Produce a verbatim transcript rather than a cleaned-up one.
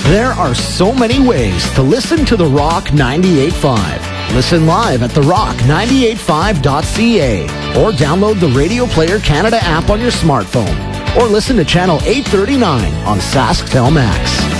There are so many ways to listen to The Rock ninety-eight point five. Listen live at the rock ninety-eight five dot c a or download the Radio Player Canada app on your smartphone or listen to Channel eight thirty-nine on Sasktel Max.